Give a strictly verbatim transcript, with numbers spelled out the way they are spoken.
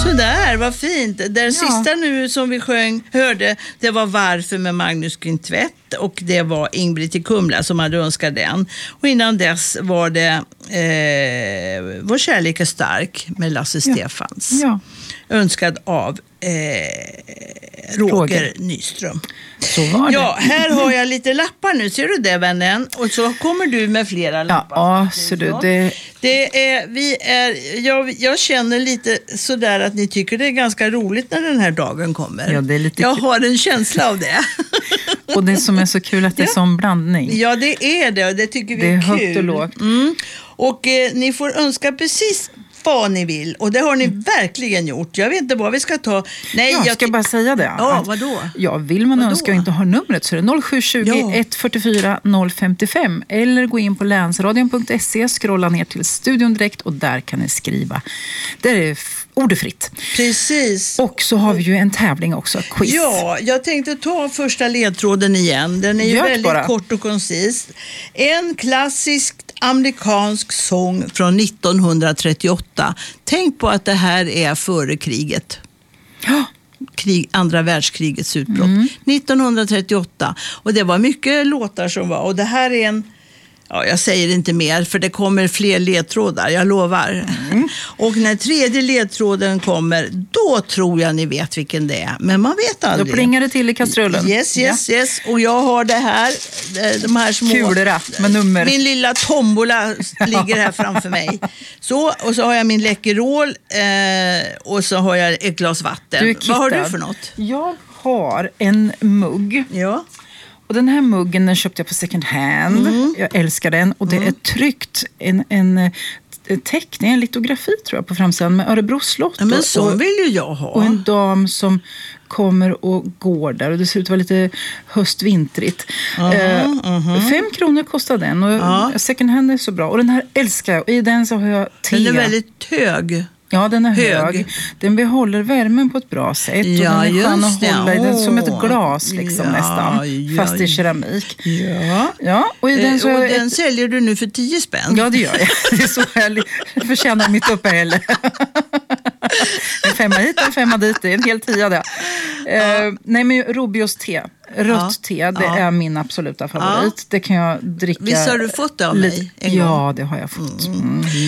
Sådär, vad fint. Den Ja. sista nu som vi sjöng, hörde, det var Varför med Magnus Quintett och det var Ingrid i Kumla som hade önskat den. Och innan dess var det eh, Vår kärlek är stark med Lasse Ja. Stefans. Ja. Önskad av eh, Roger, Roger Nyström. Så var det. Ja, här har jag lite lappar nu. Ser du det, vännen? Och så kommer du med flera lappar. Ja, så du, det... Det är, vi är, jag, jag känner lite sådär att ni tycker det är ganska roligt när den här dagen kommer. Ja, det är lite jag kul. har en känsla av det. Och det som är så kul att det är Ja. som blandning. Ja, det är det och det tycker vi Det är, är kul. högt och lågt. Mm. Och eh, ni får önska precis vad ni vill. Och det har ni verkligen gjort. Jag vet inte vad vi ska ta. Nej, Jag jag ska ty- bara säga det. Ja, att- vadå? Ja, vill man Vadå? önska och inte ha numret så är det noll sju tjugo, Ja. ett fyrtiofyra, noll femtiofem. Eller gå in på länsradion punkt se, scrolla ner till studion direkt och där kan ni skriva. Där är f- ordefritt. Precis. Och så har vi ju en tävling också, quiz. Ja, jag tänkte ta första ledtråden igen. Den är ju Gör väldigt bara. kort och koncis. En klassisk amerikansk sång från nittonhundratrettioåtta. Tänk på att det här är före kriget. Ja. Krig, andra världskrigets utbrott. Mm. nittonhundratrettioåtta. Och det var mycket låtar som var. Och det här är en... Ja, jag säger inte mer för det kommer fler ledtrådar, jag lovar. Mm. Och när tredje ledtråden kommer, då tror jag ni vet vilken det är. Men man vet Då aldrig. plingar det till i kastrullen. Yes, yes, yes. Och jag har det här, eh, de här små... Kulorna med nummer. Min lilla tombola ligger här framför mig. Så, och så har jag min Läkerol eh, och så har jag ett glas vatten. Du är Vad har du kittad. för något? Jag har en mugg. Ja. Och den här muggen den köpte jag på second hand. Mm. Jag älskar den. Och det är tryckt en, en, en teckning, en litografi tror jag på framsidan med Örebro slott. Ja, men och, så vill ju jag ha. och en dam som kommer och går där. Och det ser ut att vara lite höstvintrigt. Aha, eh, aha. Fem kronor kostar den. Och Ja. second hand är så bra. Och den här älskar jag. Och i den så har jag te. Den är väldigt hög. Ja, den är hög. hög. Den behåller värmen på ett bra sätt. Ja, och den är skön att just det. hålla i den som ett Åh. glas liksom, Ja, nästan. ja, Fast i ja. keramik. Ja. Ja, och i den Eh, så och har jag den ett... säljer du nu för tio spänn. Ja, det gör jag. Det är så härligt. Jag förtjänar mitt uppehälle. En femma hit, en femma dit. Det är en hel tia det. Ja. Uh, nej, men Robios te. Rött Ja. te, det Ja. är min absoluta favorit. Ja. Det kan jag dricka. Visst har du fått det av lite- mig en gång? Ja, det har jag fått. Mm.